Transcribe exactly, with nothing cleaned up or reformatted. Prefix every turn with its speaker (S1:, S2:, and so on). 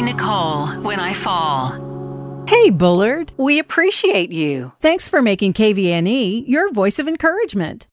S1: Nicole when I fall.
S2: Hey, Bullard.
S1: We appreciate you.
S2: Thanks for making K V N E your voice of encouragement.